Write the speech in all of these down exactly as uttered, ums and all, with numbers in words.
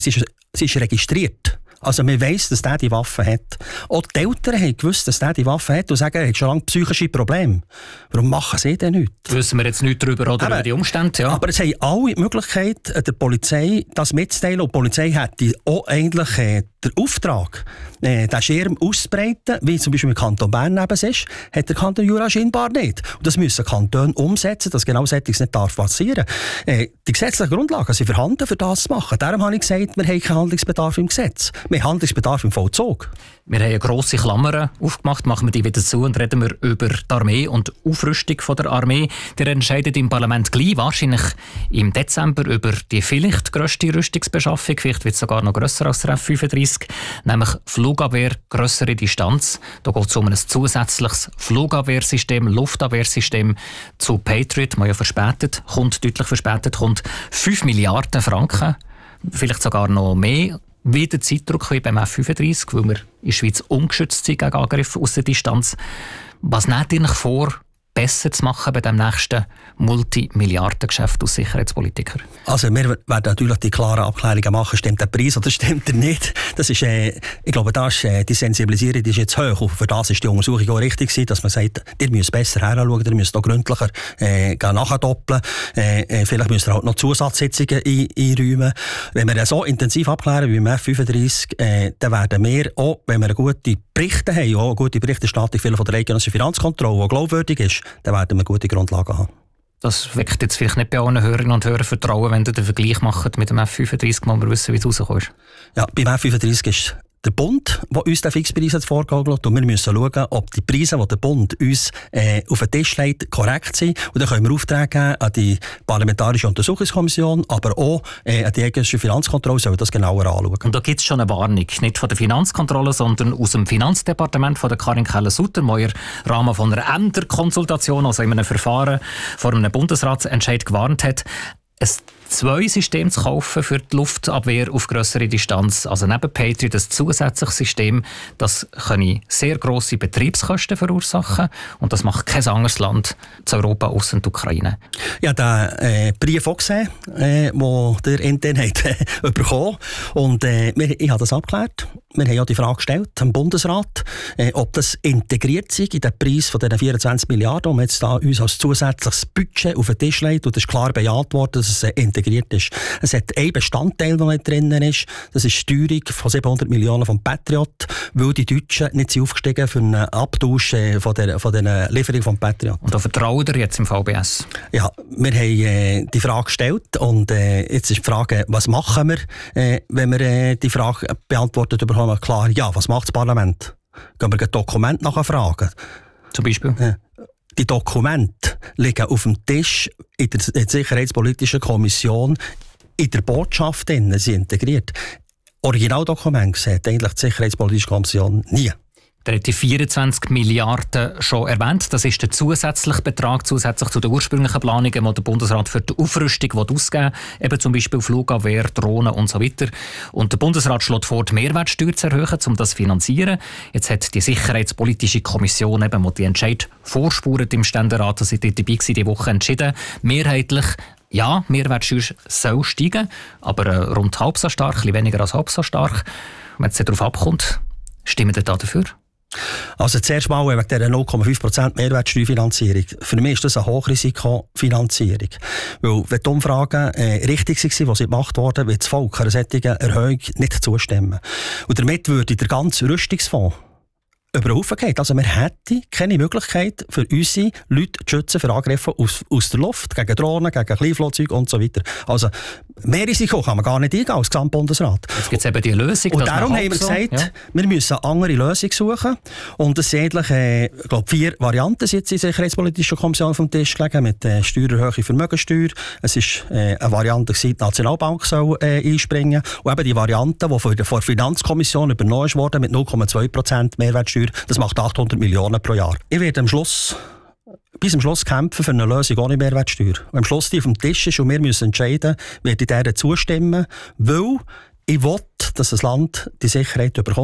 sie ist, sie ist registriert. Also man weiss, dass der die Waffe hat. Auch die Eltern haben gewusst, dass der die Waffe hat und sagen, er hat schon lange psychische Probleme. Warum machen sie denn nichts? Wissen wir jetzt nichts darüber oder aber, über die Umstände? Ja. Aber es haben alle die Möglichkeit, der Polizei das mitzuteilen. Und die Polizei hätte auch eigentlich äh, den Auftrag, äh, den Schirm auszubreiten, wie zum Beispiel im Kanton Bern neben es ist, hat der Kanton Jura scheinbar nicht. Und das müssen Kantone umsetzen, dass genau solches nicht darf passieren. Äh, die gesetzlichen Grundlagen sind vorhanden, für das zu machen. Darum habe ich gesagt, wir haben keinen Handlungsbedarf im Gesetz. Wir haben Handlungsbedarf im Vollzug. Wir haben eine grosse Klammer aufgemacht, machen wir die wieder zu und reden wir über die Armee und die Aufrüstung von der Armee. Der entscheidet im Parlament gleich, wahrscheinlich im Dezember, über die vielleicht grösste Rüstungsbeschaffung, vielleicht wird es sogar noch grösser als der F fünfunddreissig, nämlich Flugabwehr, grössere Distanz. Da geht es um ein zusätzliches Flugabwehrsystem, Luftabwehrsystem zu Patriot, das ja verspätet kommt, deutlich verspätet kommt. fünf Milliarden Franken, vielleicht sogar noch mehr. Wieder Zeitdruck wie beim F fünfunddreissig, weil wir in der Schweiz ungeschützt sind gegen Angriffe aus der Distanz. Was nehmt ihr euch vor, besser zu machen bei dem nächsten Multimilliardengeschäft als Sicherheitspolitiker? Also wir werden natürlich die klaren Abklärungen machen, stimmt der Preis oder stimmt er nicht. Das ist, äh, ich glaube, das, äh, die Sensibilisierung ist jetzt hoch. Und für das ist die Untersuchung auch richtig gewesen, dass man sagt, ihr müsst besser heranschauen, ihr müsst noch gründlicher äh, nachdoppeln. Äh, vielleicht müsst ihr auch noch Zusatzsitzungen ein, einräumen. Wenn wir das so intensiv abklären wie beim F fünfunddreissig, äh, dann werden wir auch, wenn wir gute Berichte haben, auch eine gute Berichterstattung von der eidgenössischen Finanzkontrolle, die glaubwürdig ist, dann werden wir gute Grundlagen haben. Das weckt jetzt vielleicht nicht bei allen Hörerinnen und Hörern Vertrauen, wenn ihr den Vergleich macht mit dem F fünfunddreissig, wo wir wissen, wie es rauskommt. Ja, beim F fünfunddreissig ist der Bund, der uns den Fixpreis vorgegaukelt, und wir müssen schauen, ob die Preise, die der Bund uns äh, auf den Tisch legt, korrekt sind. Und dann können wir Aufträge geben an die Parlamentarische Untersuchungskommission, aber auch äh, an die eidgenössische Finanzkontrolle, sollen das genauer anschauen. Und da gibt es schon eine Warnung, nicht von der Finanzkontrolle, sondern aus dem Finanzdepartement von der Karin Keller-Sutter, die im Rahmen von einer Ämterkonsultation, also in einem Verfahren vor einem Bundesratsentscheid gewarnt hat, ein zwei System zu kaufen für die Luftabwehr auf grössere Distanz. Also neben Patriot ein zusätzliches System, das kann sehr grosse Betriebskosten verursachen. Und das macht kein anderes Land zu Europa ausser die Ukraine. Ja, den äh, Brief auch gesehen, äh, den der intern hat äh, bekommen. Und äh, wir, ich habe das abgeklärt. Wir haben ja die Frage gestellt am Bundesrat, äh, ob das integriert sei in den Preis von diesen vierundzwanzig Milliarden, die wir jetzt da uns als zusätzliches Budget auf den Tisch legt. Und das ist klar bejaht worden, dass es äh, integriert ist. Es hat einen Bestandteil, der nicht drin ist. Das ist die Steuerung von siebenhundert Millionen vom Patriot, weil die Deutschen nicht sind aufgestiegen für einen Abtausch äh, von der, von der Lieferung vom Patriot. Und da vertraut ihr jetzt im V B S? Ja, wir haben äh, die Frage gestellt und äh, jetzt ist die Frage, was machen wir, äh, wenn wir äh, die Frage beantwortet bekommen? Klar, ja, was macht das Parlament? Gehen wir ein Dokument nachfragen? Zum Beispiel? Äh, Die Dokumente liegen auf dem Tisch in der, in der Sicherheitspolitischen Kommission, in der Botschaft drin, sie integriert. Originaldokumente sieht eigentlich die Sicherheitspolitische Kommission nie. Der hat die vierundzwanzig Milliarden schon erwähnt. Das ist der zusätzliche Betrag, zusätzlich zu den ursprünglichen Planungen, die der Bundesrat für die Aufrüstung ausgeben will. Eben zum Beispiel Flugabwehr, Drohnen und so weiter. Und der Bundesrat schlägt vor, die Mehrwertsteuer zu erhöhen, um das zu finanzieren. Jetzt hat die Sicherheitspolitische Kommission, eben, die Entscheid vorspurt im Ständerat, dass ich dort dabei war, diese Woche entschieden, mehrheitlich, ja, Mehrwertsteuer soll steigen, aber äh, rund halb so stark, ein bisschen weniger als halb so stark. Wenn es darauf abkommt, stimmen ihr da dafür? Also zuerst mal wegen dieser null Komma fünf Prozent Mehrwertsteuerfinanzierung. Für mich ist das eine Hochrisikofinanzierung. Weil wenn die Umfragen äh, richtig waren, die sie gemacht wurden, wird das Volk einer solchen Erhöhung nicht zustimmen. Und damit würde der ganze Rüstungsfonds über den Haufen gehen. Also wir hätten keine Möglichkeit für unsere Leute zu schützen für Angriffe aus, aus der Luft, gegen Drohnen, gegen Kleinflugzeuge und so weiter. Also mehr Risiko kann man gar nicht eingehen als Gesamtbundesrat. Jetzt gibt es eben die Lösung. Und darum haben wir so, gesagt, ja. wir müssen eine andere Lösung suchen. Und es sind eigentlich, äh, ich glaube, vier Varianten sind jetzt in der Sicherheitspolitischen Kommission vom Tisch gelegen, mit äh, Steuererhöhung, Vermögensteuer. Es ist äh, eine Variante, die Nationalbank soll äh, einspringen. Und eben die Variante, die von der Finanzkommission übernommen wurde, mit null Komma zwei Prozent Mehrwertsteuer, das macht achthundert Millionen pro Jahr. Ich werde am Schluss, bis zum Schluss kämpfen für eine Lösung ohne Mehrwertsteuer. Und am Schluss die auf dem Tisch ist und wir müssen entscheiden, werde ich dieser zustimmen, weil ich will, dass das Land die Sicherheit bekommt.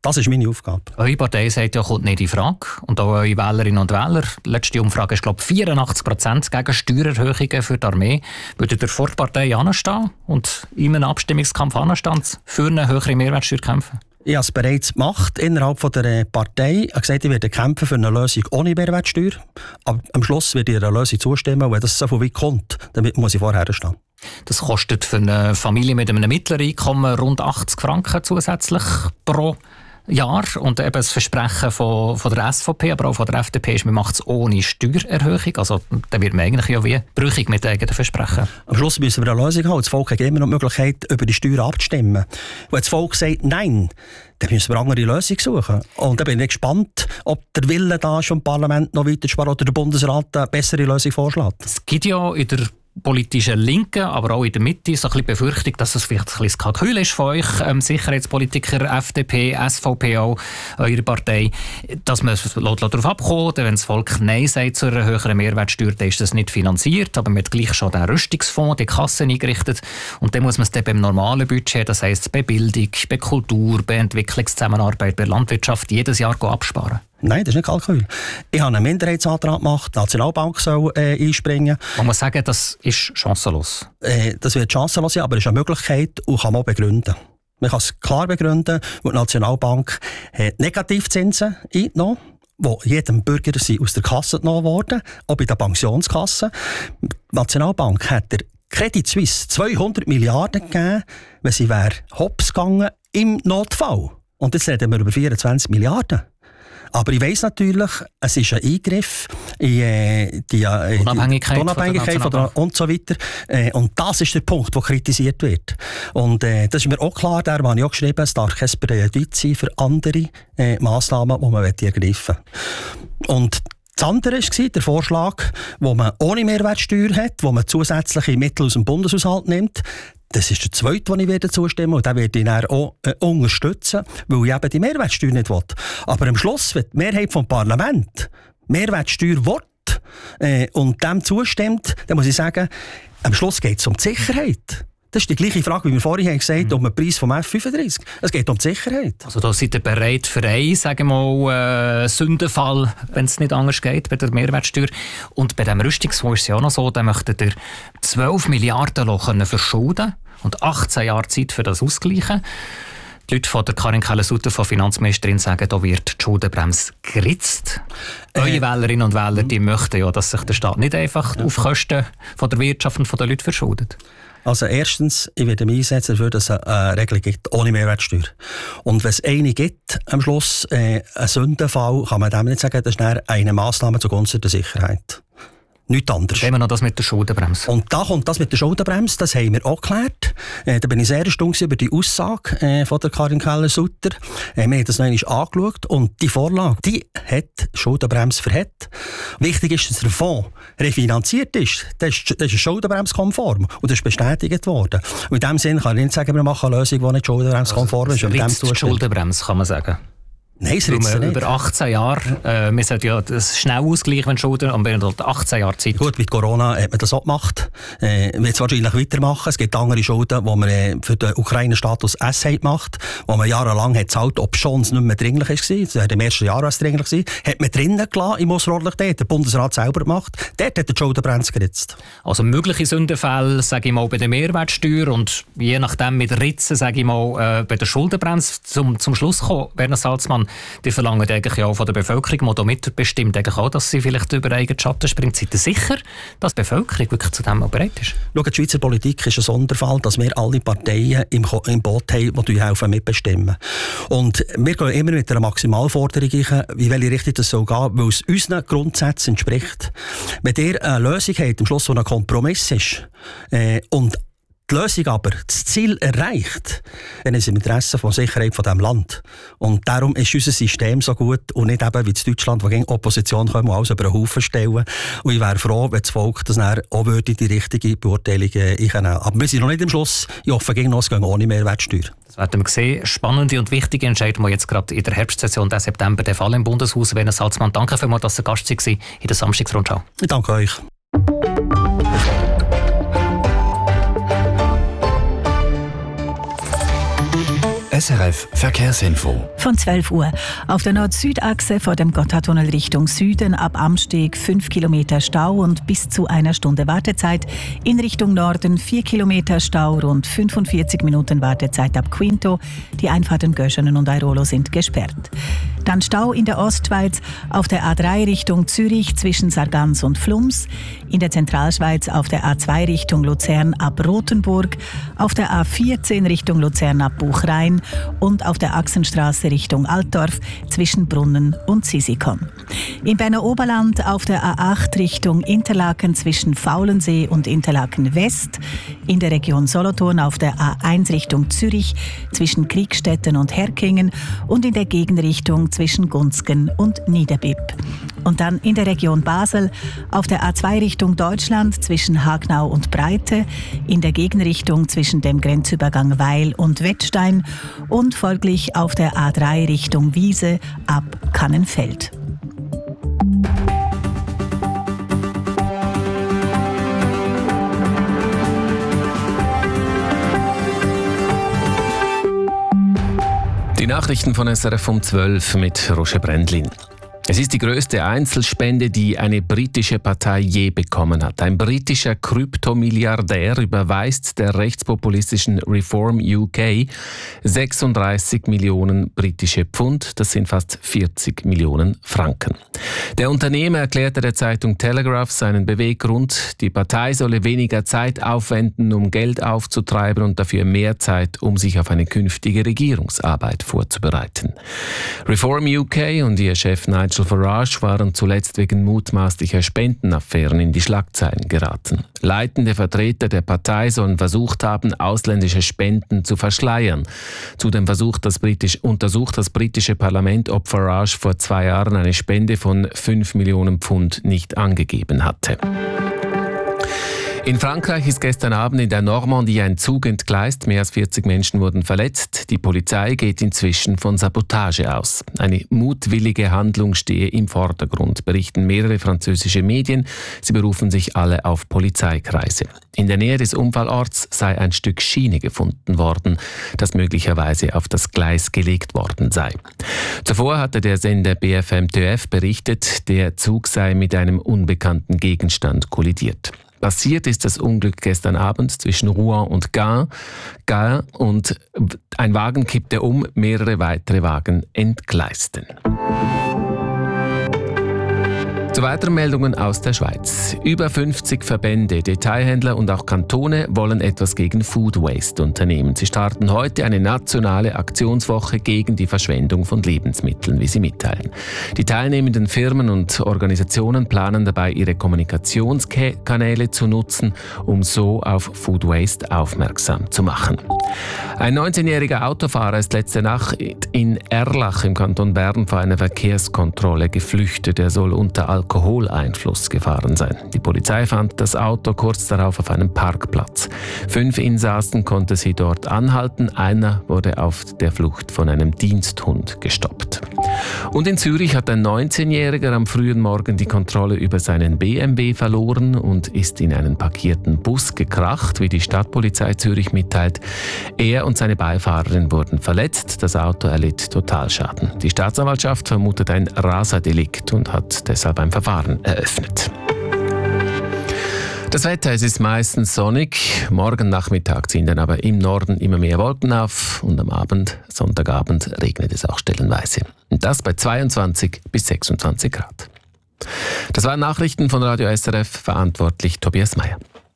Das ist meine Aufgabe. Eure Partei sagt ja, kommt nicht in Frage. Und auch eure Wählerinnen und Wähler. Die letzte Umfrage ist, glaube ich, vierundachtzig Prozent gegen Steuererhöhungen für die Armee. Würdet ihr vor der Partei anstehen und in einem Abstimmungskampf anstehen, für eine höhere Mehrwertsteuer kämpfen? Ich habe es bereits gemacht innerhalb der Partei. Ich habe gesagt, ich werde kämpfen für eine Lösung ohne Mehrwertsteuer. Aber am Schluss werde ich einer Lösung zustimmen. Und wenn das so viel weit kommt, damit muss ich vorher stehen. Das kostet für eine Familie mit einem mittleren Einkommen rund achtzig Franken zusätzlich pro Jahr. Und eben das Versprechen von, von der S V P, aber auch von der F D P ist, man macht es ohne Steuererhöhung. Also da wird man eigentlich ja wie brüchig mit eigenen Versprechen. Am Schluss müssen wir eine Lösung haben. Das Volk hat immer noch die Möglichkeit, über die Steuern abzustimmen. Wenn das Volk sagt Nein, dann müssen wir eine andere Lösung suchen. Und da bin ich gespannt, ob der Wille da ist, vom Parlament noch weiter zu sparen oder der Bundesrat eine bessere Lösung vorschlägt. Es gibt ja in der politischen Linken, aber auch in der Mitte so ein bisschen Befürchtung, dass es vielleicht ein bisschen Kalkül ist von euch, ähm, Sicherheitspolitiker, F D P, S V P auch, eure Partei, dass man darauf abkommt, wenn das Volk Nein sagt zu einer höheren Mehrwertsteuer, dann ist das nicht finanziert, aber man hat gleich schon den Rüstungsfonds, die Kasse eingerichtet und dann muss man es dann beim normalen Budget, das heisst bei Bildung, bei Kultur, bei Entwicklungszusammenarbeit, bei Landwirtschaft jedes Jahr absparen. Nein, das ist nicht Kalkül. Ich habe einen Minderheitsantrag gemacht, die Nationalbank soll äh, einspringen. Man muss sagen, das ist chancenlos. Äh, das wird chancenlos sein, aber es ist eine Möglichkeit und kann man auch begründen. Man kann es klar begründen, weil die Nationalbank hat Negativzinsen eingenommen, die jedem Bürger sind aus der Kasse genommen worden, auch bei der Pensionskasse. Die Nationalbank hat der Credit Suisse zweihundert Milliarden gegeben, wenn sie wäre hops gegangen im Notfall. Und jetzt reden wir über vierundzwanzig Milliarden. Aber ich weiss natürlich, es ist ein Eingriff in äh, die, äh, Unabhängigkeit, die Unabhängigkeit von der, und so weiter. Äh, und das ist der Punkt, der kritisiert wird. Und äh, das ist mir auch klar, darum habe ich auch geschrieben, es darf kein Präjudiz sein für andere äh, Massnahmen, die man ergreifen will. Und das andere war der Vorschlag, wo man ohne Mehrwertsteuer hat, wo man zusätzliche Mittel aus dem Bundeshaushalt nimmt. Das ist der zweite, den ich werde zustimmen werde. Und den werde ich dann auch äh, unterstützen, weil ich eben die Mehrwertsteuer nicht will. Aber am Schluss, wenn die Mehrheit vom Parlament Mehrwertsteuer will äh, und dem zustimmt, dann muss ich sagen, am Schluss geht es um die Sicherheit. Das ist die gleiche Frage, wie wir vorhin gesagt haben, mhm. um den Preis vom F fünfunddreißig. Es geht um die Sicherheit. Also da seid ihr bereit für einen, sagen wir mal, äh, Sündenfall, wenn es nicht anders geht, bei der Mehrwertsteuer. Und bei diesem Rüstungsfonds ist es ja auch noch so, da möchtet ihr zwölf Milliarden können verschulden und achtzehn Jahre Zeit für das ausgleichen. Die Leute von der Karin Keller-Sutter, von Finanzministerin, sagen, da wird die Schuldenbremse geritzt. Äh, Eure Wählerinnen und Wähler, die möchten ja, dass sich der Staat nicht einfach ja. auf Kosten von der Wirtschaft und von den Leuten verschuldet. Also erstens, ich werde mich einsetzen dafür, dass es eine Regelung gibt ohne Mehrwertsteuer. Und wenn es eine gibt, am Schluss äh, ein Sündenfall, kann man dem nicht sagen, das ist eine Massnahme zugunsten der Sicherheit. Nichts anderes. Dann haben wir noch das mit der Schuldenbremse. Und da kommt das mit der Schuldenbremse, das haben wir auch geklärt. Äh, da bin ich sehr erstaunt über die Aussage äh, von der Karin Keller-Sutter. Äh, wir haben das noch einmal angeschaut und die Vorlage, die hat Schuldenbremse verhält. Wichtig ist, dass der Fonds refinanziert ist. Das ist, das ist schuldenbremskonform und das ist bestätigt worden. Und in diesem Sinne kann ich nicht sagen, wir machen eine Lösung, die nicht schuldenbremskonform also, ist. Das ist Schuldenbremse, kann man sagen. Nein, es ritzt nicht. Über achtzehn Jahre, äh, wir sollten ja das schnell ausgleichen, wenn Schulden, und wir haben achtzehn Jahre Zeit. Gut, mit Corona hat man das auch gemacht. Äh, wir werden es wahrscheinlich weitermachen. Es gibt andere Schulden, die man äh, für den Ukraine-Status S gemacht hat, wo man jahrelang hat gezahlt, ob schon es nicht mehr dringlich war. Das war im ersten Jahr, was dringlich war. Hat man drinnen gelassen im Ausserordentlich, der Bundesrat selber gemacht. Dort hat der Schuldenbremse geritzt. Also mögliche Sündenfälle, sage ich mal, bei der Mehrwertsteuer und je nachdem mit Ritzen, sage ich mal, äh, bei der Schuldenbremse zum, zum Schluss kommen. Werner Salzmann, die verlangen eigentlich auch von der Bevölkerung, die da mitbestimmt, eigentlich auch, dass sie vielleicht über eigenen Schatten springt. Seid ihr sicher, dass die Bevölkerung wirklich zu dem auch bereit ist? Schau, die Schweizer Politik ist ein Sonderfall, dass wir alle Parteien im, im Boot haben, die helfen mitbestimmen. Und wir gehen immer mit einer Maximalforderung ein, wie welche Richtung das soll gehen, weil es unseren Grundsätzen entspricht. Wenn ihr eine Lösung habt, am Schluss so ein Kompromiss ist, äh, und die Lösung aber das Ziel erreicht, dann ist es im Interesse der Sicherheit von diesem Land. Und darum ist unser System so gut und nicht eben wie in Deutschland, wo gegen Opposition kommen und alles über einen Haufen stellen. Und ich wäre froh, wenn das Volk das dann auch würde, die richtige Beurteilung einnehmen. Aber wir sind noch nicht am Schluss. Ich hoffe, gegen uns gehen ohne Mehrwertsteuer. Das werden wir sehen. Spannende und wichtige Entscheidungen, die jetzt gerade in der Herbstsession des September der Fall im Bundeshaus. Werner Salzmann, danke vielmals, dass Sie Gast waren in der Samstagsrundschau. Ich danke euch. S R F Verkehrsinfo. Von zwölf Uhr. Auf der Nord-Süd-Achse vor dem Gotthardtunnel Richtung Süden ab Amsteg fünf Kilometer Stau und bis zu einer Stunde Wartezeit. In Richtung Norden vier Kilometer Stau, rund fünfundvierzig Minuten Wartezeit ab Quinto. Die Einfahrten Göschenen und Airolo sind gesperrt. Dann Stau in der Ostschweiz auf der A drei Richtung Zürich zwischen Sargans und Flums. In der Zentralschweiz auf der A zwei Richtung Luzern ab Rothenburg. Auf der A vierzehn Richtung Luzern ab Buchrein. Und auf der Achsenstraße Richtung Altdorf zwischen Brunnen und Sisikon. Im Berner Oberland auf der A acht Richtung Interlaken zwischen Faulensee und Interlaken West. In der Region Solothurn auf der A eins Richtung Zürich zwischen Kriegstetten und Herkingen. Und in der Gegenrichtung zwischen Gunzgen und Niederbipp. Und dann in der Region Basel auf der A zwei Richtung Deutschland zwischen Hagnau und Breite, in der Gegenrichtung zwischen dem Grenzübergang Weil und Wettstein und folglich auf der A drei Richtung Wiese ab Kannenfeld. Die Nachrichten von S R F um zwölf mit Roger Brändlin. Es ist die größte Einzelspende, die eine britische Partei je bekommen hat. Ein britischer Kryptomilliardär überweist der rechtspopulistischen Reform U K sechsunddreißig Millionen britische Pfund, das sind fast vierzig Millionen Franken. Der Unternehmer erklärte der Zeitung Telegraph seinen Beweggrund, die Partei solle weniger Zeit aufwenden, um Geld aufzutreiben und dafür mehr Zeit, um sich auf eine künftige Regierungsarbeit vorzubereiten. Reform U K und ihr Chef Nigel Farage waren zuletzt wegen mutmaßlicher Spendenaffären in die Schlagzeilen geraten. Leitende Vertreter der Partei sollen versucht haben, ausländische Spenden zu verschleiern. Zudem versucht das britisch, untersucht das britische Parlament, ob Farage vor zwei Jahren eine Spende von fünf Millionen Pfund nicht angegeben hatte. In Frankreich ist gestern Abend in der Normandie ein Zug entgleist. Mehr als vierzig Menschen wurden verletzt. Die Polizei geht inzwischen von Sabotage aus. Eine mutwillige Handlung stehe im Vordergrund, berichten mehrere französische Medien. Sie berufen sich alle auf Polizeikreise. In der Nähe des Unfallorts sei ein Stück Schiene gefunden worden, das möglicherweise auf das Gleis gelegt worden sei. Zuvor hatte der Sender B F M T F berichtet, der Zug sei mit einem unbekannten Gegenstand kollidiert. Passiert ist das Unglück gestern Abend zwischen Rouen und Gand. Gand und ein Wagen kippte um, mehrere weitere Wagen entgleisten. Zu weiteren Meldungen aus der Schweiz. Über fünfzig Verbände, Detailhändler und auch Kantone wollen etwas gegen Food Waste unternehmen. Sie starten heute eine nationale Aktionswoche gegen die Verschwendung von Lebensmitteln, wie sie mitteilen. Die teilnehmenden Firmen und Organisationen planen dabei, ihre Kommunikationskanäle zu nutzen, um so auf Food Waste aufmerksam zu machen. Ein neunzehnjähriger Autofahrer ist letzte Nacht in Erlach im Kanton Bern vor einer Verkehrskontrolle geflüchtet. Er soll unter Alkoholeinfluss gefahren sein. Die Polizei fand das Auto kurz darauf auf einem Parkplatz. Fünf Insassen konnte sie dort anhalten. Einer wurde auf der Flucht von einem Diensthund gestoppt. Und in Zürich hat ein neunzehnjähriger am frühen Morgen die Kontrolle über seinen B M W verloren und ist in einen parkierten Bus gekracht, wie die Stadtpolizei Zürich mitteilt. Er und seine Beifahrerin wurden verletzt. Das Auto erlitt Totalschaden. Die Staatsanwaltschaft vermutet ein Raserdelikt und hat deshalb ein Verfahren eröffnet. Das Wetter, es ist meistens sonnig. Morgen Nachmittag ziehen dann aber im Norden immer mehr Wolken auf und am Abend, Sonntagabend, regnet es auch stellenweise. Und das bei zweiundzwanzig bis sechsundzwanzig Grad. Das waren Nachrichten von Radio S R F, verantwortlich Tobias Meyer.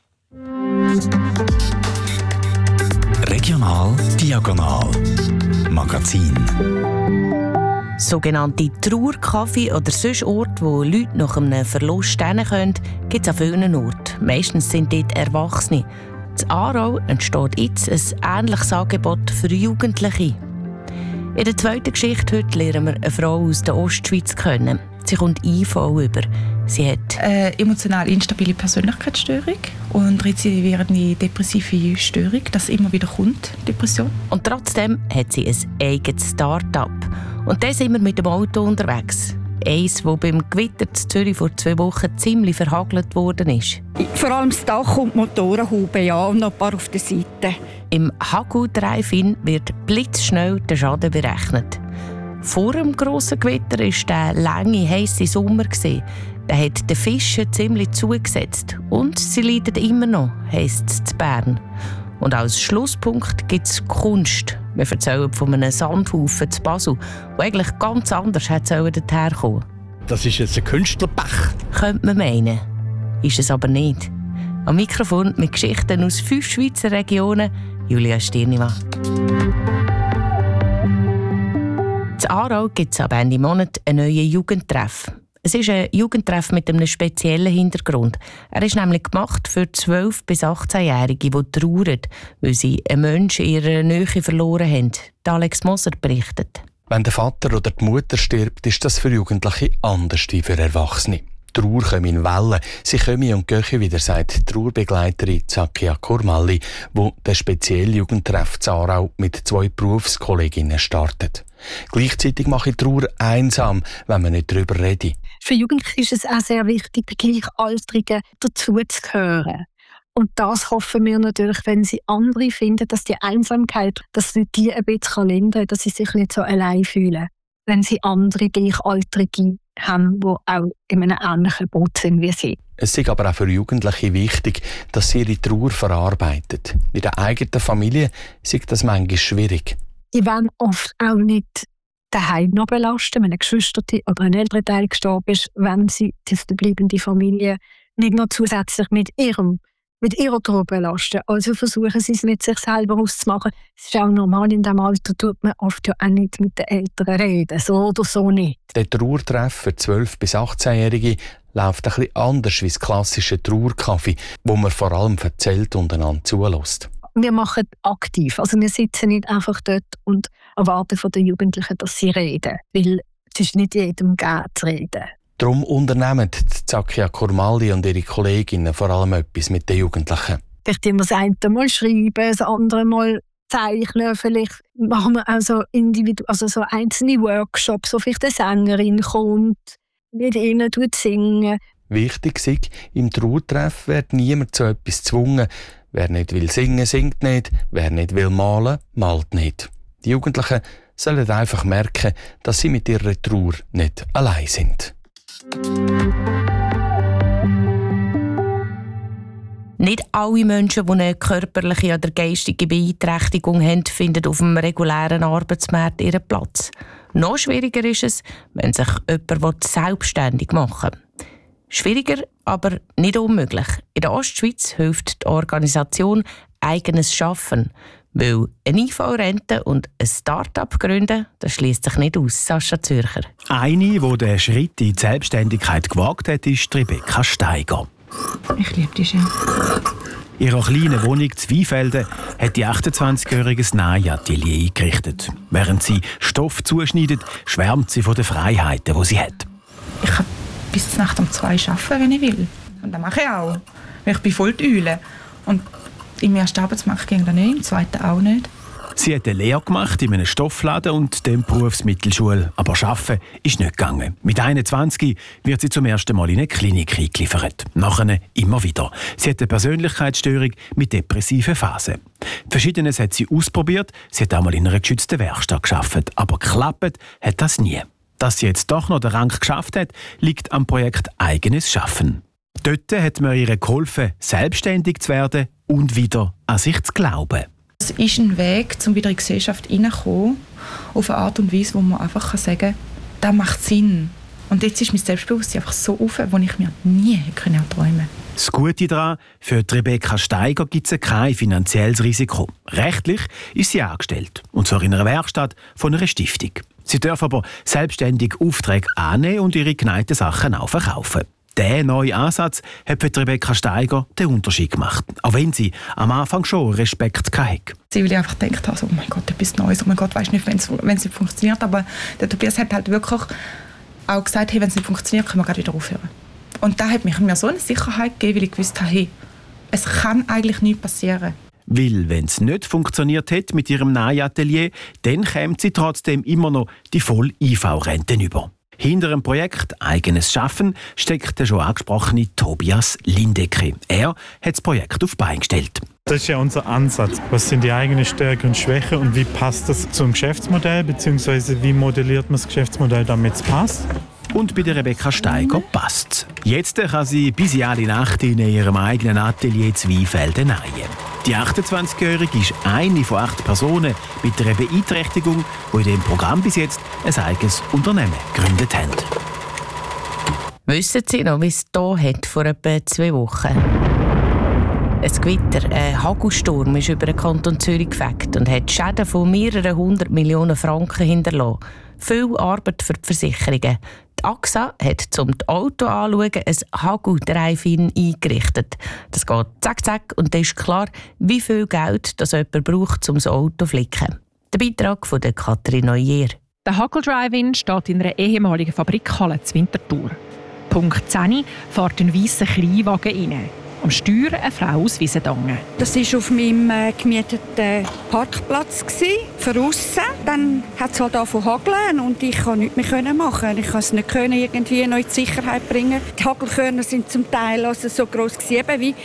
Regional Diagonal Magazin. Sogenannte Trauerkaffee oder sonst Orte, wo Leute nach einem Verlust stehen können, gibt es an vielen Orten. Meistens sind dort Erwachsene. In Aarau entsteht jetzt ein ähnliches Angebot für Jugendliche. In der zweiten Geschichte heute lernen wir eine Frau aus der Ostschweiz kennen. Sie kommt I V über. Sie hat eine emotional instabile Persönlichkeitsstörung und rezidivierende depressive Störung, das immer wieder kommt, Depression. Und trotzdem hat sie ein eigenes Start-up. Und dann sind wir mit dem Auto unterwegs. Eins, das beim Gewitter in Zürich vor zwei Wochen ziemlich verhagelt worden ist. Vor allem das Dach und die Motorenhaube, ja, und noch ein paar auf der Seite. Im Hagu Drive-In wird blitzschnell der Schaden berechnet. Vor dem grossen Gewitter war der lange, heisse Sommer. Der hat den Fischen ziemlich zugesetzt. Und sie leiden immer noch, heisst es in Bern. Und als Schlusspunkt gibt es Kunst. Wir erzählen von einem Sandhaufen zu Basel, der eigentlich ganz anders hätte dorthin kommen sollen. Das ist jetzt ein Künstlerpech. Könnte man meinen. Ist es aber nicht. Am Mikrofon mit Geschichten aus fünf Schweizer Regionen, Julia Stirnimann. In Aarau gibt es ab Ende Monat einen neuen Jugendtreff. Es ist ein Jugendtreff mit einem speziellen Hintergrund. Er ist nämlich gemacht für zwölf- bis achtzehnjährige, die trauern, weil sie einen Menschen in ihrer Nähe verloren haben. Alex Moser berichtet. Wenn der Vater oder die Mutter stirbt, ist das für Jugendliche anders wie für Erwachsene. Die Trauer kommt in Wellen. Sie kommen und gehen wieder, sagt die Trauerbegleiterin Zakia Kurmalli, die den speziellen Jugendtreff in Aarau mit zwei Berufskolleginnen startet. Gleichzeitig mache ich Trauer einsam, wenn man nicht darüber redet. Für Jugendliche ist es auch sehr wichtig, den Gleichaltrigen dazuzugehören. Und das hoffen wir natürlich, wenn sie andere finden, dass die Einsamkeit, dass sie die ein bisschen lindern kann, dass sie sich nicht so allein fühlen. Wenn sie andere Gleichaltrige haben, die auch in einem ähnlichen Boot sind wie sie. Es ist aber auch für Jugendliche wichtig, dass sie ihre Trauer verarbeiten. In der eigenen Familie ist das manchmal schwierig. Die wollen oft auch nicht daheim noch belasten, wenn eine Geschwister oder ein älterer Teil gestorben ist, wenn sie die verbleibende Familie nicht noch zusätzlich mit ihrem mit ihrer Trauer belasten. Also versuchen sie es mit sich selber auszumachen. Es ist auch normal, in diesem Alter tut man oft ja auch nicht mit den Eltern reden, so oder so nicht. Der Trauertreff für zwölf- bis achtzehnjährige läuft ein bisschen anders wie das klassische Trauerkaffee, wo man vor allem erzählt und einander zulässt. Wir machen aktiv. Also wir sitzen nicht einfach dort und erwarten von den Jugendlichen, dass sie reden. Weil es ist nicht jedem gegeben zu reden. Darum unternehmen Zakia Kurmalli und ihre Kolleginnen vor allem etwas mit den Jugendlichen. Vielleicht immer das eine Mal schreiben, das andere Mal zeichnen. Vielleicht machen wir auch so, individu- also so einzelne Workshops, wo vielleicht eine Sängerin kommt, mit ihnen singen. Wichtig ist, im Trauertreff wird niemand zu etwas gezwungen. Wer nicht will singen, singt nicht. Wer nicht will malen, malt nicht. Die Jugendlichen sollen einfach merken, dass sie mit ihrer Trauer nicht allein sind. Nicht alle Menschen, die eine körperliche oder geistige Beeinträchtigung haben, finden auf dem regulären Arbeitsmarkt ihren Platz. Noch schwieriger ist es, wenn sich jemand selbstständig machen will. Schwieriger, aber nicht unmöglich. In der Ostschweiz hilft die Organisation «Eigenes Schaffen». Weil eine I V-Rente und ein Start-up gründen, das schließt sich nicht aus. Sascha Zürcher. Eine, die den Schritt in die Selbstständigkeit gewagt hat, ist Rebecca Steiger. Ich liebe die schön. In ihrer kleinen Wohnung in Weinfelden hat die achtundzwanzigjährige das Nähatelier eingerichtet. Während sie Stoff zuschneidet, schwärmt sie von den Freiheiten, die sie hat. Ich kann bis zur Nacht um zwei arbeiten, wenn ich will. Und das mache ich auch. Ich bin voll die Eule. Und im ersten Arbeitsmarkt ging das nicht, im zweiten auch nicht. Sie hat eine Lehre gemacht in einem Stoffladen und dem Berufsmittelschule. Aber arbeiten ist nicht gegangen. Mit einundzwanzig wird sie zum ersten Mal in eine Klinik eingeliefert. Nachher immer wieder. Sie hat eine Persönlichkeitsstörung mit depressiven Phasen. Verschiedenes hat sie ausprobiert. Sie hat einmal in einer geschützten Werkstatt gearbeitet. Aber geklappt hat das nie. Dass sie jetzt doch noch den Rang geschafft hat, liegt am Projekt «Eigenes Schaffen». Dort hat man ihr geholfen, selbstständig zu werden und wieder an sich zu glauben. Es ist ein Weg, um wieder in die Gesellschaft hineinzukommen, auf eine Art und Weise, wo man einfach sagen kann, das macht Sinn. Und jetzt ist mein Selbstbewusstsein einfach so offen, wo ich mir nie träumen konnte. Das Gute daran, für Rebecca Steiger gibt es kein finanzielles Risiko. Rechtlich ist sie angestellt, und zwar in einer Werkstatt von einer Stiftung. Sie darf aber selbstständig Aufträge annehmen und ihre geneigten Sachen auch verkaufen. Dieser neue Ansatz hat für Rebecca Steiger den Unterschied gemacht. Auch wenn sie am Anfang schon Respekt hatte. Sie will einfach gedacht haben, oh mein Gott, etwas Neues, oh mein Gott, weiss nicht, wenn es nicht funktioniert. Aber der Tobias hat halt wirklich auch gesagt, hey, wenn es nicht funktioniert, können wir gerade wieder aufhören. Und das hat mich mir so eine Sicherheit gegeben, weil ich gewusst habe, hey, es kann eigentlich nichts passieren. Weil, wenn es nicht funktioniert hätte mit ihrem Nähatelier, dann käme sie trotzdem immer noch die volle I V-Rente über. Hinter dem Projekt «Eigenes Schaffen» steckt der schon angesprochene Tobias Lindecke. Er hat das Projekt auf die Beine gestellt. Das ist ja unser Ansatz. Was sind die eigenen Stärken und Schwächen und wie passt das zum Geschäftsmodell, beziehungsweise wie modelliert man das Geschäftsmodell, damit es passt? Und bei der Rebecca Steiger passt. Jetzt kann sie bis in alle Nacht in ihrem eigenen Atelier Zweifelden nähen. Die achtundzwanzigjährige ist eine von acht Personen mit einer Beeinträchtigung, die in diesem Programm bis jetzt ein eigenes Unternehmen gegründet haben. Wissen Sie noch, wie es hier hat vor etwa zwei Wochen? Ein Gewitter, ein Hagelsturm ist über den Kanton Zürich gefegt und hat Schäden von mehreren hundert Millionen Franken hinterlassen. Viel Arbeit für die Versicherungen. Die A X A hat zum Auto anschauen ein Hagel-Drive-In eingerichtet. Das geht zack, zack und dann ist klar, wie viel Geld das jemand braucht, um das Auto zu flicken. Der Beitrag von Katrin Neuer. Der Hagel-Drive-In steht in einer ehemaligen Fabrikhalle in Winterthur. Punkt zehn fährt ein weisser Kleinwagen rein. Am Steuer eine Frau aus Wiesendangen. Das war auf meinem äh, gemieteten Parkplatz, für aussen. Dann hat es halt angefangen zu hageln und ich konnte nichts mehr machen. Ich konnte es nicht irgendwie noch in die Sicherheit bringen. Die Hagelkörner sind zum Teil also so gross gewesen, wie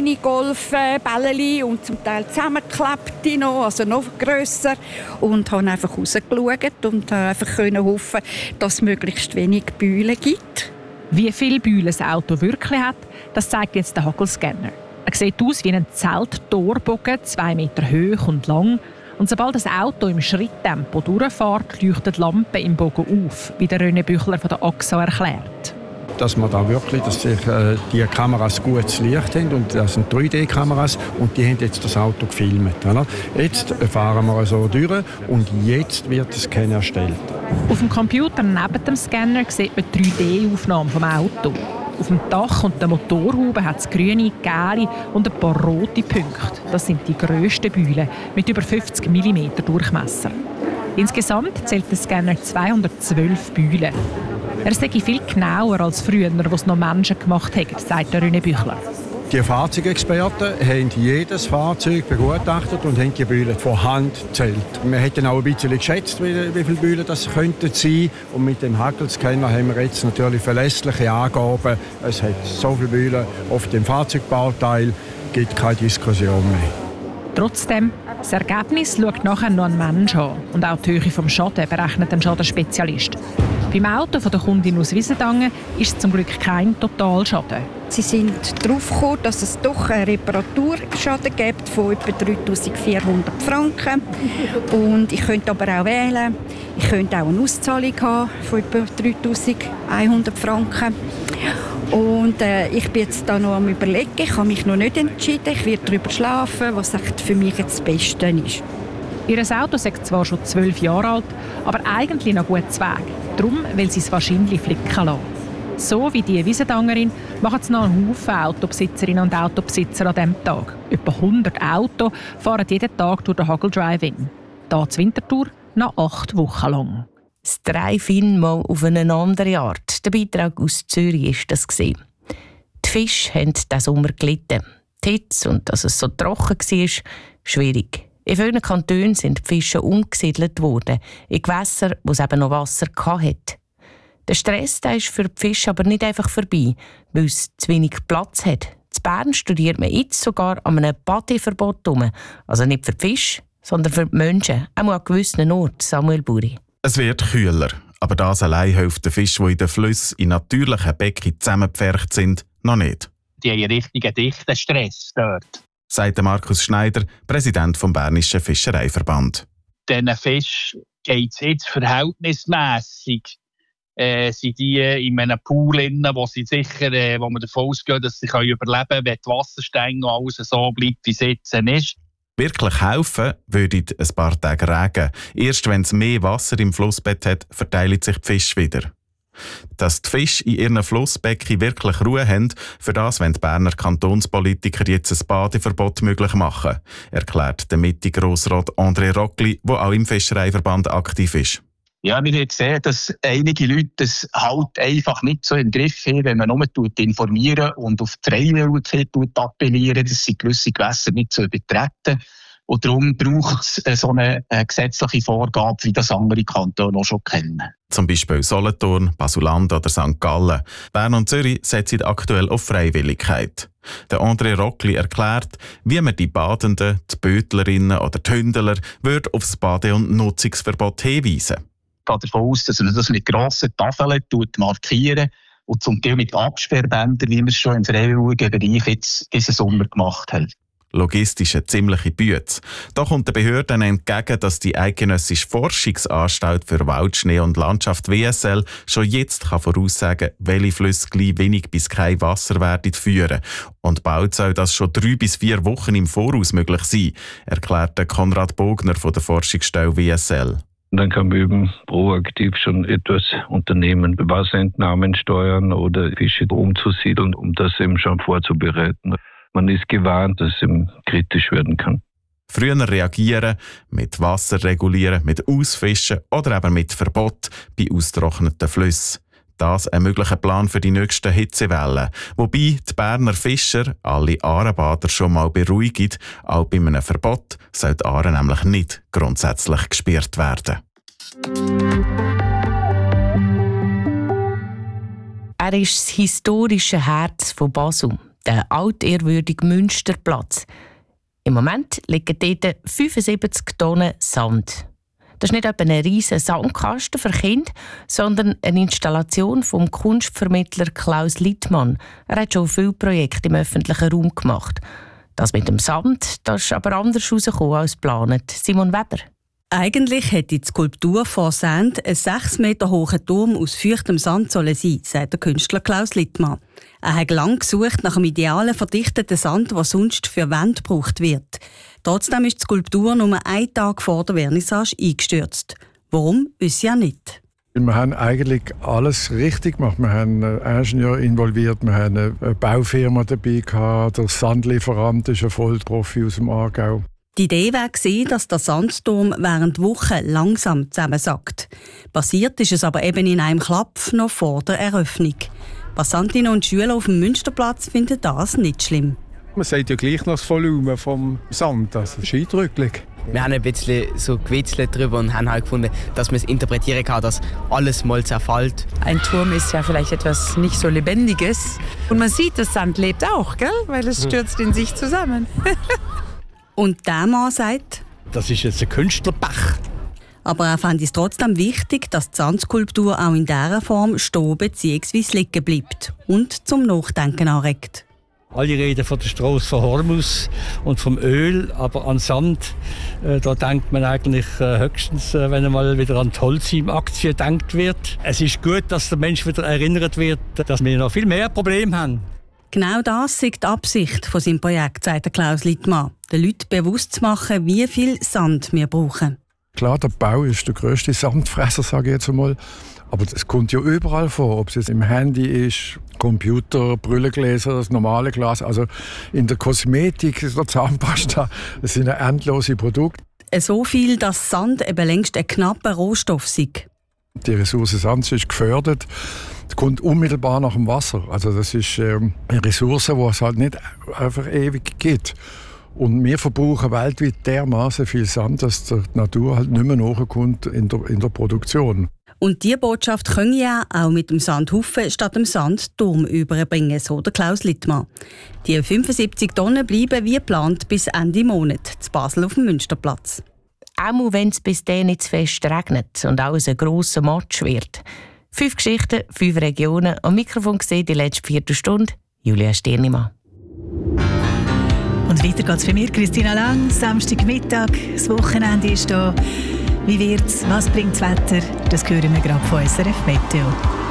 Minigolf-Bällchen und zum Teil zusammengeklebt noch, also noch grösser. Und habe einfach rausgeschaut und einfach hoffen, dass es möglichst wenig Bühlen gibt. Wie viele Bühlen das Auto wirklich hat, das zeigt jetzt der Hagelscanner. Er sieht aus wie ein Zelttorbogen, zwei Meter hoch und lang. Und sobald das Auto im Schritttempo durchfährt, leuchtet die Lampe im Bogen auf, wie der René Büchler von der A X A erklärt. Dass man da wirklich, dass sich äh, die Kameras gutes Licht haben und das sind drei D Kameras und die haben jetzt das Auto gefilmt. Oder? Jetzt fahren wir so durch und jetzt wird der Scanner erstellt. Auf dem Computer neben dem Scanner sieht man drei D Aufnahmen vom Auto. Auf dem Dach und der Motorhaube hat es grüne, gelbe und ein paar rote Punkte. Das sind die grössten Bühlen mit über fünfzig Millimeter Durchmesser. Insgesamt zählt der Scanner zweihundertzwölf Bühlen. Er sei viel genauer als früher, wo es noch Menschen gemacht haben, sagt René Büchler. Die Fahrzeugexperten haben jedes Fahrzeug begutachtet und haben die Bühlen von Hand gezählt. Wir hätten auch ein bisschen geschätzt, wie, wie viele Bühlen das könnten sein. Und mit dem Hagelscanner haben wir jetzt natürlich verlässliche Angaben. Es hat so viele Bühlen auf dem Fahrzeugbauteil, gibt keine Diskussion mehr. Trotzdem, das Ergebnis schaut nachher noch ein Mensch an. Und auch die Höhe des Schadens berechnet ein Schadenspezialist. Beim Auto von der Kundin aus Wiesendangen ist es zum Glück kein Totalschaden. Sie sind darauf gekommen, dass es doch einen Reparaturschaden gibt von etwa dreitausendvierhundert Franken. Und ich könnte aber auch wählen. Ich könnte auch eine Auszahlung haben von etwa dreitausendeinhundert Franken. Und äh, ich bin jetzt da noch am Überlegen. Ich habe mich noch nicht entschieden. Ich werde darüber schlafen, was für mich jetzt das Beste ist. Ihr Auto ist zwar schon zwölf Jahre alt, aber eigentlich noch gut Weg. Darum will sie es wahrscheinlich flicken lassen. So wie die Wiesendangerin machen es noch einen Haufen Autobesitzerinnen und Autobesitzer an diesem Tag. Etwa hundert Autos fahren jeden Tag durch den Hagel-Drive-In. Hier zur Winterthur noch acht Wochen lang. Das Drive-In mal auf eine andere Art. Der Beitrag aus Zürich war das. Die Fische haben diesen Sommer gelitten. Die Hitze und dass es so trocken war, schwierig. In vielen Kantonen sind die Fische umgesiedelt worden, in Gewässer, wo es eben noch Wasser hatte. Der Stress der ist für die Fische aber nicht einfach vorbei, weil es zu wenig Platz hat. In Bern studiert man jetzt sogar an einem Badeverbot herum. Also nicht für die Fische, sondern für die Menschen. Auch an gewissen Orten, Samuel Buri. Es wird kühler, aber das allein hilft den Fischen, die in den Flüssen in natürlichen Becken zusammengepfercht sind, noch nicht. Die haben einen richtigen dichten Stress dort. Sagt Markus Schneider, Präsident des Bernischen Fischereiverband. Diesen Fischen geht es jetzt verhältnismässig. Äh, sind die in einem Pool drin, wo sie sicher, äh, wo man davon ausgeht, dass sie können überleben können, wenn die Wasserstände noch alles so bleibt, wie es jetzt ist. Wirklich helfen würde ein paar Tage Regen. Erst wenn es mehr Wasser im Flussbett hat, verteilen sich die Fische wieder. Dass die Fische in ihren Flussbecken wirklich Ruhe haben, für das wollen die Berner Kantonspolitiker jetzt ein Badeverbot möglich machen, erklärt der Mitte-Grossrat André Rockli, der auch im Fischereiverband aktiv ist. Ja, wir haben gesehen, dass einige Leute das halt einfach nicht so im Griff haben, wenn man nur informieren und auf die Freiwilligkeit appellieren, dass sie gewisse Gewässer nicht zu übertreten. Und darum braucht es so eine äh, gesetzliche Vorgabe, wie das andere Kantone auch schon kennen. Zum Beispiel Solothurn, Basel-Land oder Sankt Gallen. Bern und Zürich setzen aktuell auf Freiwilligkeit. Der André Rockli erklärt, wie man die Badenden, die Bödlerinnen oder die Hündler würde auf das Bade- und Nutzungsverbot hinweisen. Ich gehe davon aus, dass man das mit grossen Tafeln markieren und zum Teil mit Absperrbändern, wie wir es schon im freiwilligen Bereich jetzt diesen Sommer gemacht haben. Logistisch eine ziemliche Bütze. Da kommt den Behörden entgegen, dass die Eidgenössische Forschungsanstalt für Wald, Schnee und Landschaft W S L schon jetzt kann voraussagen, welche Flüsse gleich wenig bis kein Wasser werden führen. Und bald soll das schon drei bis vier Wochen im Voraus möglich sein, erklärte Konrad Bogner von der Forschungsstelle W S L. Dann kann man eben proaktiv schon etwas unternehmen, Wasserentnahmen steuern oder Fische umzusiedeln, um das eben schon vorzubereiten. Man ist gewarnt, dass es eben kritisch werden kann. Früher reagieren, mit Wasser regulieren, mit Ausfischen oder eben mit Verbot bei austrockneten Flüssen. Das ein möglicher Plan für die nächsten Hitzewellen. Wobei die Berner Fischer alle Aarebader schon mal beruhigen, auch bei einem Verbot soll die Aare nämlich nicht grundsätzlich gesperrt werden. Er ist das historische Herz von Basel, der altehrwürdige Münsterplatz. Im Moment liegen dort fünfundsiebzig Tonnen Sand. Das ist nicht etwa ein riesiger Sandkasten für Kinder, sondern eine Installation vom Kunstvermittler Klaus Littmann. Er hat schon viele Projekte im öffentlichen Raum gemacht. Das mit dem Sand, das ist aber anders herausgekommen als geplant. Simon Weber. Eigentlich hätte die Skulptur von Sand ein sechs Meter hoher Turm aus feuchtem Sand sollen sein, sagt der Künstler Klaus Littmann. Er hat lange gesucht nach einem idealen verdichteten Sand, der sonst für Wände gebraucht wird. Trotzdem ist die Skulptur nur einen Tag vor der Vernissage eingestürzt. Warum, wissen ja nicht. Wir haben eigentlich alles richtig gemacht. Wir haben einen Ingenieur involviert, wir haben eine Baufirma dabei gehabt, der Sandlieferant ist ein Vollprofi aus dem Aargau. Die Idee war, dass der Sandsturm während Wochen langsam zusammensackt. Passiert ist es aber eben in einem Klapp noch vor der Eröffnung. Passantinnen und Schüler auf dem Münsterplatz finden das nicht schlimm. Man sieht ja gleich noch das Volumen vom Sand, das ist eindrücklich. Wir haben ein bisschen so gewitzelt darüber und haben halt gefunden, dass man es interpretieren kann, dass alles mal zerfällt. Ein Turm ist ja vielleicht etwas nicht so Lebendiges. Und man sieht, das Sand lebt auch, gell? Weil es stürzt in sich zusammen. Und der Mann sagt, das ist jetzt ein Künstlerbach. Aber er fand es trotzdem wichtig, dass die Sandskulptur auch in dieser Form stehen bzw. liegen bleibt und zum Nachdenken anregt. Alle reden von der Strasse von Hormus und vom Öl, aber an Sand, äh, da denkt man eigentlich äh, höchstens, äh, wenn einmal wieder an die Holcim-Aktie gedacht wird. Es ist gut, dass der Mensch wieder erinnert wird, dass wir noch viel mehr Probleme haben. Genau das ist die Absicht von seinem Projekt, sagt Klaus Littmann. Den Leuten bewusst zu machen, wie viel Sand wir brauchen. Klar, der Bau ist der grösste Sandfresser, sage ich jetzt einmal. Aber es kommt ja überall vor, ob es jetzt im Handy ist, Computer, Brillengläser, das normale Glas. Also in der Kosmetik, der Zahnpasta, das sind endlose Produkte. So viel, dass Sand eben längst ein knapper Rohstoff ist. Die Ressource Sand ist gefördert. Es kommt unmittelbar nach dem Wasser. Also das ist ähm, eine Ressource, die es halt nicht einfach ewig gibt. Und wir verbrauchen weltweit dermaßen viel Sand, dass die Natur halt nicht mehr nachkommt in der, in der Produktion. Und diese Botschaft können ja auch mit dem Sandhaufen statt dem Sandturm überbringen, so der Klaus Littmann. Die fünfundsiebzig Tonnen bleiben wie geplant bis Ende Monat zu Basel auf dem Münsterplatz. Auch wenn es bis dahin nicht zu fest regnet und alles ein grosser Matsch wird. Fünf Geschichten, fünf Regionen. Am Mikrofon gesehen die letzte Viertelstunde. Julia Stirnimann. Und weiter geht's für mir, Christina Lang. Samstagmittag, das Wochenende ist da. Wie wird's? Was bringt das Wetter? Das hören wir gerade von S R F Meteo.